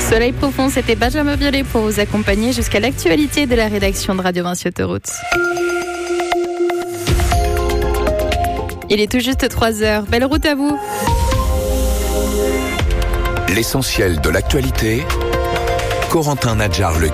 Soleil profond, c'était Benjamin Biolay pour vous accompagner jusqu'à l'actualité de la rédaction de Radio Vinci Autoroute. Il est tout juste 3h. Belle route à vous. L'essentiel de l'actualité, Corentin Nadjar-Legui.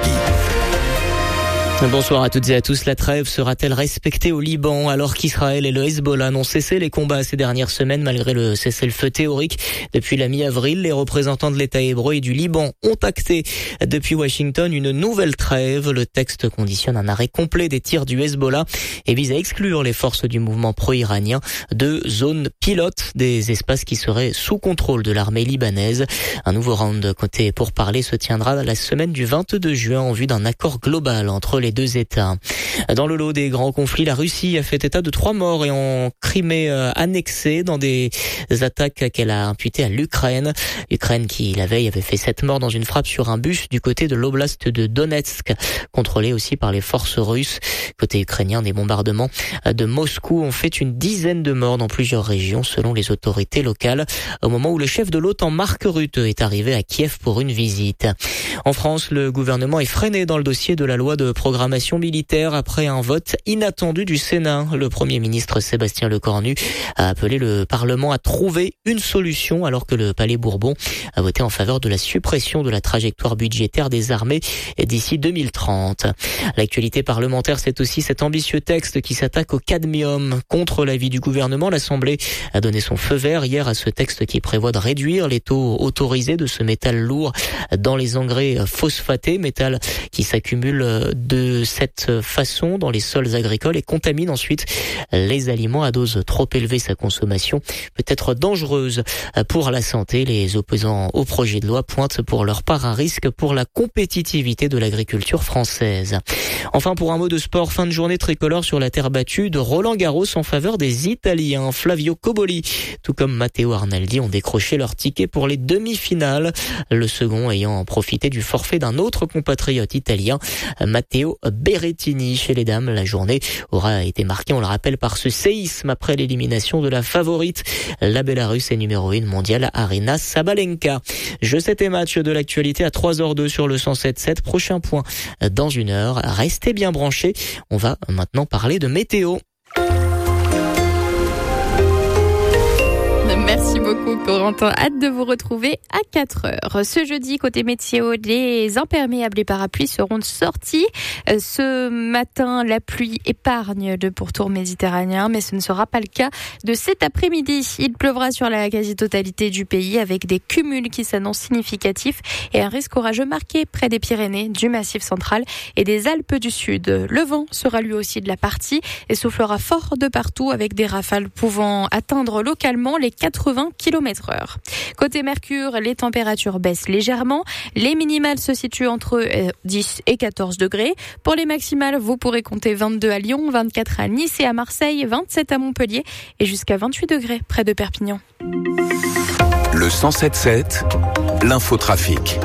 Bonsoir à toutes et à tous. La trêve sera-t-elle respectée au Liban alors qu'Israël et le Hezbollah n'ont cessé les combats ces dernières semaines malgré le cessez-le-feu théorique depuis la mi-avril? Les représentants de l'État hébreu et du Liban ont acté depuis Washington une nouvelle trêve. Le texte conditionne un arrêt complet des tirs du Hezbollah et vise à exclure les forces du mouvement pro-iranien de zones pilotes, des espaces qui seraient sous contrôle de l'armée libanaise. Un nouveau round côté pourparlers se tiendra la semaine du 22 juin en vue d'un accord global entre les deux États. Dans le lot des grands conflits, la Russie a fait état de 3 morts et en Crimée annexée dans des attaques qu'elle a imputées à l'Ukraine. L'Ukraine qui, la veille, avait fait 7 morts dans une frappe sur un bus du côté de l'oblast de Donetsk, contrôlé aussi par les forces russes. Côté ukrainien, des bombardements de Moscou ont fait une dizaine de morts dans plusieurs régions selon les autorités locales, au moment où le chef de l'OTAN, Mark Rutte, est arrivé à Kiev pour une visite. En France, le gouvernement est freiné dans le dossier de la loi de programmation militaire après un vote inattendu du Sénat. Le Premier ministre Sébastien Lecornu a appelé le Parlement à trouver une solution alors que le Palais Bourbon a voté en faveur de la suppression de la trajectoire budgétaire des armées d'ici 2030. L'actualité parlementaire, c'est aussi cet ambitieux texte qui s'attaque au cadmium. Contre l'avis du gouvernement, l'Assemblée a donné son feu vert hier à ce texte qui prévoit de réduire les taux autorisés de ce métal lourd dans les engrais phosphatés, métal qui s'accumule de cette façon dans les sols agricoles et contamine ensuite les aliments à dose trop élevée. Sa consommation peut être dangereuse pour la santé. Les opposants au projet de loi pointent pour leur part un risque pour la compétitivité de l'agriculture française. Enfin, pour un mot de sport, fin de journée tricolore sur la terre battue de Roland-Garros en faveur des Italiens. Flavio Cobolli, tout comme Matteo Arnaldi, ont décroché leur ticket pour les demi-finales. Le second ayant profité du forfait d'un autre compatriote italien, Matteo Berrettini. Chez les dames, la journée aura été marquée, on le rappelle, par ce séisme après l'élimination de la favorite, la Bélarusse et numéro 1 mondiale Aryna Sabalenka. Jeux 7 et match de l'actualité à 3h02 sur le 107.7. Prochain point dans 1 heure. Restez bien branchés. On va maintenant parler de météo. Merci beaucoup Corentin, hâte de vous retrouver à 4h. Ce jeudi, côté météo, les imperméables et parapluies seront sortis. Ce matin, la pluie épargne le pourtour méditerranéen, mais ce ne sera pas le cas de cet après-midi. Il pleuvra sur la quasi-totalité du pays avec des cumuls qui s'annoncent significatifs et un risque orageux marqué près des Pyrénées, du Massif central et des Alpes du Sud. Le vent sera lui aussi de la partie et soufflera fort de partout avec des rafales pouvant atteindre localement les 80 km/h. Côté Mercure, les températures baissent légèrement. Les minimales se situent entre 10 et 14 degrés. Pour les maximales, vous pourrez compter 22 à Lyon, 24 à Nice et à Marseille, 27 à Montpellier et jusqu'à 28 degrés près de Perpignan. Le 107.7, l'infotrafic.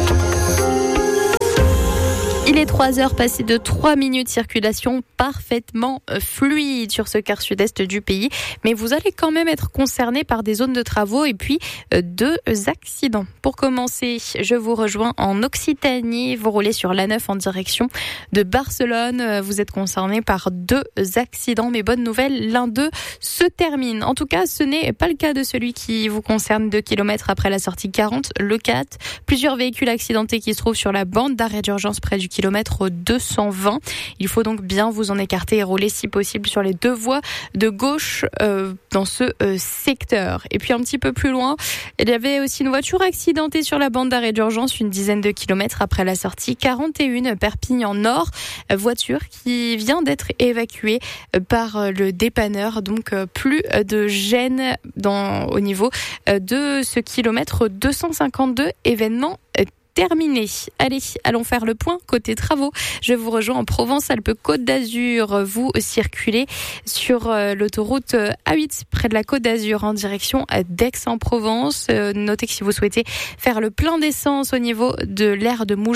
Il est 3h passées de 3 minutes, circulation parfaitement fluide sur ce quart sud-est du pays. Mais vous allez quand même être concernés par des zones de travaux et puis 2 accidents. Pour commencer, je vous rejoins en Occitanie. Vous roulez sur l'A9 en direction de Barcelone. Vous êtes concernés par 2 accidents. Mais bonne nouvelle, l'un d'eux se termine. En tout cas, ce n'est pas le cas de celui qui vous concerne 2 km après la sortie 40, le 4. Plusieurs véhicules accidentés qui se trouvent sur la bande d'arrêt d'urgence près du kilomètre 220. Il faut donc bien vous en écarter et rouler si possible sur les 2 voies de gauche dans ce secteur. Et puis un petit peu plus loin, il y avait aussi une voiture accidentée sur la bande d'arrêt d'urgence une dizaine de kilomètres après la sortie 41 Perpignan Nord. Voiture qui vient d'être évacuée par le dépanneur. Donc plus de gêne au niveau de ce kilomètre 252. Événement terminé. Allez, allons faire le point côté travaux. Je vous rejoins en Provence-Alpes-Côte d'Azur. Vous circulez sur l'autoroute A8 près de la Côte d'Azur en direction d'Aix-en-Provence. Notez que si vous souhaitez faire le plein d'essence au niveau de l'aire de Mougins,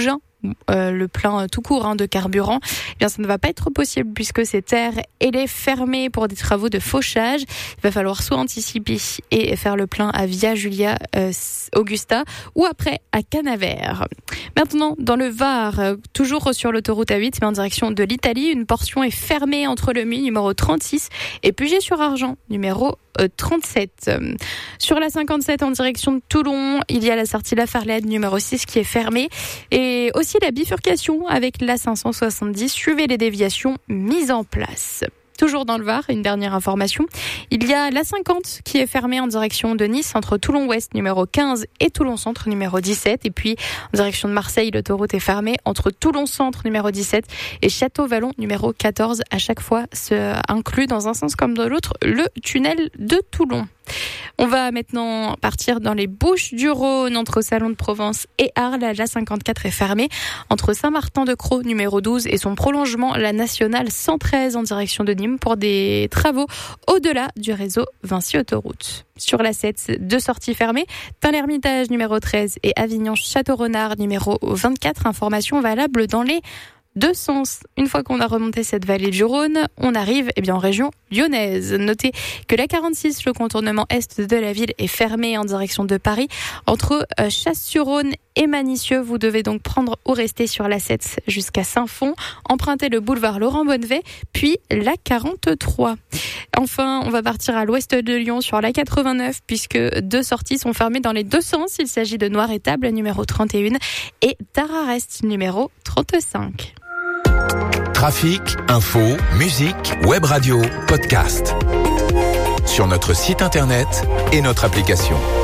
le plein tout court de carburant, eh bien ça ne va pas être possible puisque cette aire elle est fermée pour des travaux de fauchage. Il va falloir soit anticiper et faire le plein à Via Julia Augusta ou après à Canavert. Maintenant, dans le Var, toujours sur l'autoroute A8, mais en direction de l'Italie, une portion est fermée entre le MU numéro 36 et Puget-sur-Argent numéro 37. Sur la 57 en direction de Toulon, il y a la sortie La Farlède numéro 6 qui est fermée et aussi la bifurcation avec la 570. Suivez les déviations mises en place. Toujours dans le Var, une dernière information. Il y a la 50 qui est fermée en direction de Nice entre Toulon-Ouest numéro 15 et Toulon-Centre numéro 17. Et puis en direction de Marseille, l'autoroute est fermée entre Toulon-Centre numéro 17 et Château-Vallon numéro 14. À chaque fois, se inclut dans un sens comme dans l'autre le tunnel de Toulon. On va maintenant partir dans les Bouches-du-Rhône entre Salon de Provence et Arles. La 54 est fermée entre Saint-Martin-de-Crau numéro 12 et son prolongement, la nationale 113 en direction de Nîmes pour des travaux au-delà du réseau Vinci Autoroute. Sur la 7, 2 sorties fermées, Tain-l'Hermitage numéro 13 et Avignon-Château-Renard numéro 24. Information valable dans les 2 sens. Une fois qu'on a remonté cette vallée du Rhône, on arrive en région lyonnaise. Notez que la 46, le contournement est de la ville, est fermé en direction de Paris. Entre Chasse-sur-Rhône et Manicieux, vous devez donc prendre ou rester sur la 7 jusqu'à Saint-Fond, emprunter le boulevard Laurent-Bonnevet, puis la 43. Enfin, on va partir à l'ouest de Lyon sur la 89 puisque 2 sorties sont fermées dans les 2 sens. Il s'agit de Noir-Étable numéro 31 et Dararest numéro 35. Trafic, info, musique, web radio, podcast. Sur notre site internet et notre application.